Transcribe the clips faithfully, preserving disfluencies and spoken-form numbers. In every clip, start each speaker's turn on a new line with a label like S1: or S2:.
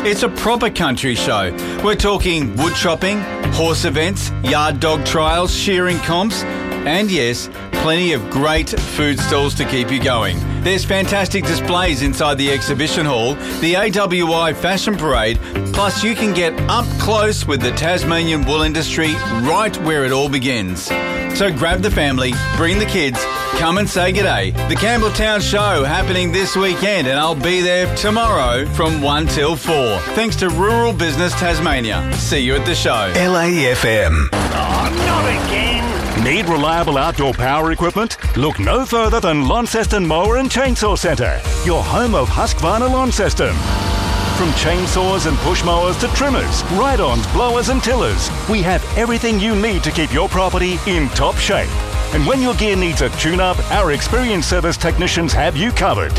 S1: It's a proper country show. We're talking wood chopping, horse events, yard dog trials, shearing comps, and yes, plenty of great food stalls to keep you going. There's fantastic displays inside the exhibition hall, the A W I Fashion Parade, plus you can get up close with the Tasmanian wool industry right where it all begins. So grab the family, bring the kids, come and say g'day. The Campbelltown Show happening this weekend, and I'll be there tomorrow from one till four. Thanks to Rural Business Tasmania. See you at the show.
S2: L A F M.
S3: Oh, not again.
S4: Need reliable outdoor power equipment? Look no further than Launceston Mower and Chainsaw Centre, your home of Husqvarna Lawn System. From chainsaws and push mowers to trimmers, ride-ons, blowers and tillers, we have everything you need to keep your property in top shape. And when your gear needs a tune-up, our experienced service technicians have you covered.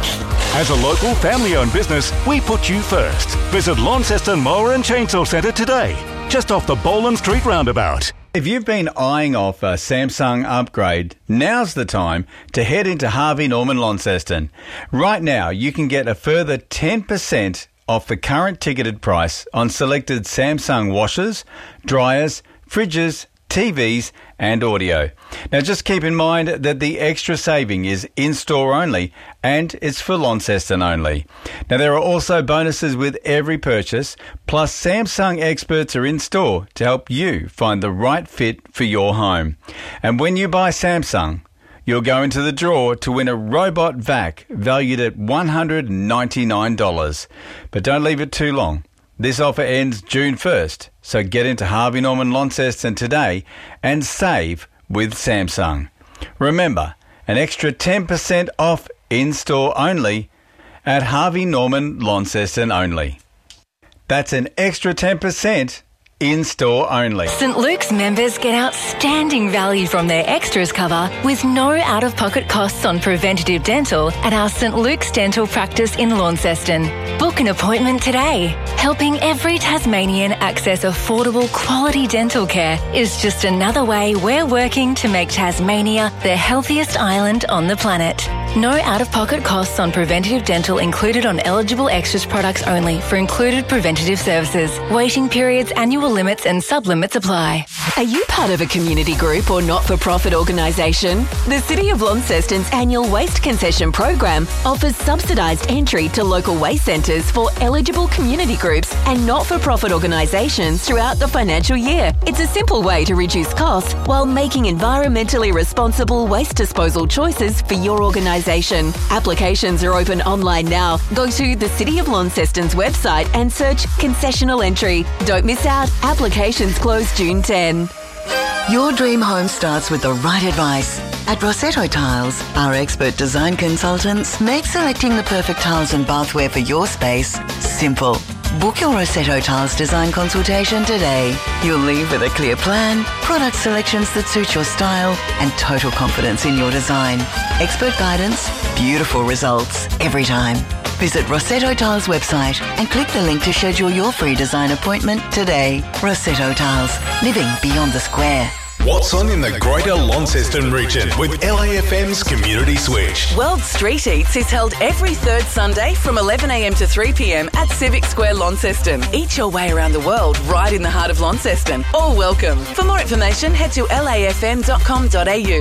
S4: As a local family-owned business, we put you first. Visit Launceston Mower and Chainsaw Centre today, just off the Boland Street roundabout.
S1: If you've been eyeing off a Samsung upgrade, now's the time to head into Harvey Norman Launceston. Right now, you can get a further ten percent off the current ticketed price on selected Samsung washers, dryers, fridges, T Vs and audio. Now just keep in mind that the extra saving is in-store only and it's for Launceston only. Now there are also bonuses with every purchase, plus Samsung experts are in store to help you find the right fit for your home. And when you buy Samsung, you'll go into the draw to win a robot vac valued at one hundred ninety-nine dollars. But don't leave it too long. This offer ends June first, so get into Harvey Norman Launceston today and save with Samsung. Remember, an extra ten percent off in-store only at Harvey Norman Launceston only. That's an extra ten percent in-store only.
S5: St Luke's members get outstanding value from their extras cover with no out-of-pocket costs on preventative dental at our St Luke's Dental Practice in Launceston. Book an appointment today. Helping every Tasmanian access affordable quality dental care is just another way we're working to make Tasmania the healthiest island on the planet. No out-of-pocket costs on preventative dental included on eligible extras products only for included preventative services. Waiting periods, annual limits and sub-limits apply.
S6: Are you part of a community group or not-for-profit organisation? The City of Launceston's annual waste concession program offers subsidised entry to local waste centres for eligible community groups and not-for-profit organisations throughout the financial year. It's a simple way to reduce costs while making environmentally responsible waste disposal choices for your organisation. Applications are open online now. Go to the City of Launceston's website and search concessional entry. Don't miss out. Applications close June tenth.
S7: Your dream home starts with the right advice. At Rossetto Tiles, our expert design consultants make selecting the perfect tiles and bathware for your space simple. Book your Rossetto Tiles design consultation today. You'll leave with a clear plan, product selections that suit your style, and total confidence in your design. Expert guidance, beautiful results every time. Visit Rossetto Tiles website and click the link to schedule your free design appointment today. Rossetto Tiles, living beyond the square.
S2: What's on in the Greater Launceston region with L A F M's Community Switch?
S8: World Street Eats is held every third Sunday from eleven a m to three p m at Civic Square, Launceston. Eat your way around the world right in the heart of Launceston. All welcome. For more information, head to l a f m dot com dot a u.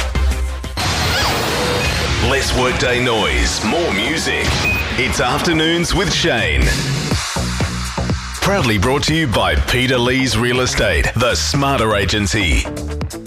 S2: Less workday noise, more music. It's Afternoons with Shane. Proudly brought to you by Peter Lee's Real Estate, the Smarter Agency.